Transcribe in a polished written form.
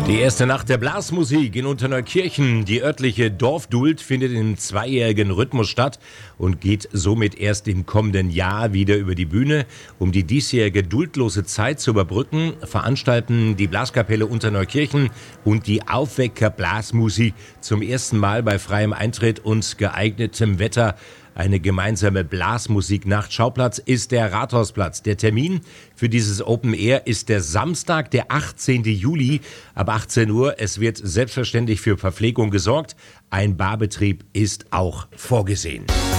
Die erste Nacht der Blasmusik in Unterneukirchen. Die örtliche Dorfduld findet im zweijährigen Rhythmus statt und geht somit erst im kommenden Jahr wieder über die Bühne. Um die diesjährige duldlose Zeit zu überbrücken, veranstalten die Blaskapelle Unterneukirchen und die Aufwecker Blasmusik zum ersten Mal bei freiem Eintritt und geeignetem Wetter eine gemeinsame Blasmusiknacht. Schauplatz ist der Rathausplatz. Der Termin für dieses Open Air ist der Samstag, der 18. Juli ab 18 Uhr. Es wird selbstverständlich für Verpflegung gesorgt. Ein Barbetrieb ist auch vorgesehen.